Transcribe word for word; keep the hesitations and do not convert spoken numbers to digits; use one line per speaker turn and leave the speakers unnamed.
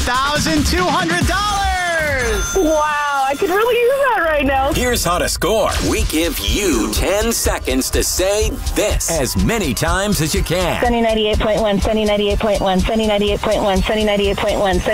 thousand two hundred dollars.
Wow, I could really use that right now.
Here's how to score. We give you ten seconds to say this as many times as you can.
Sunny ninety-eight point one, Sunny ninety-eight point one, Sunny ninety-eight point one, Sunny ninety-eight point one,